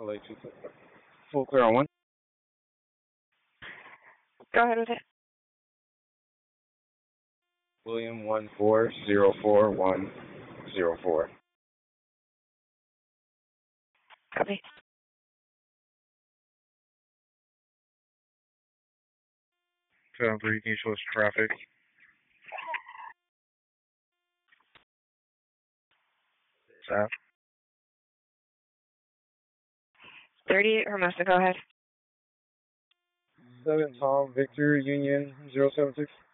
LA 2. Full clear on 1. Go ahead with it. William 1404104. Copy. Sound 3, can you show us traffic? South. 38 Hermosa, go ahead. 7 Tom Victor Union 076.